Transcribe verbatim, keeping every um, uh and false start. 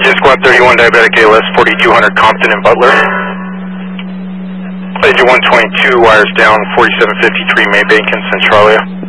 Engine Squad thirty-one, diabetic A L S, forty-two hundred Compton and Butler. Engine one twenty-two, wires down, forty-seven fifty-three Maybank in Centralia.